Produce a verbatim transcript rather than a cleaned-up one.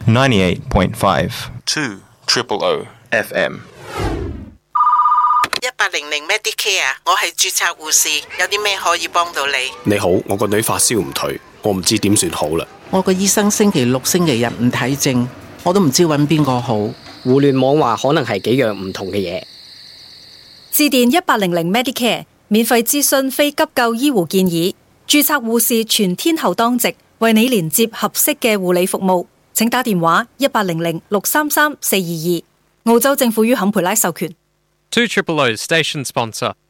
ninety-eight point five two triple O F M。 一八零零 Medicare， 我係註冊護士，有啲咩可以幫到你？ 你好，我個女發燒唔退，我唔知點算好啦。 我個醫生星期六、星期日唔睇症，我都唔知揾邊個好。 互聯網話可能係幾樣唔同嘅嘢。 致電一八零零 Medicare， 免費諮詢非急救醫護建議，註冊護士全天候當值，為你連接合適嘅護理服務。請打電話一八零零六三三四二二。澳洲政府於坎培拉授權。 two triple O station sponsor.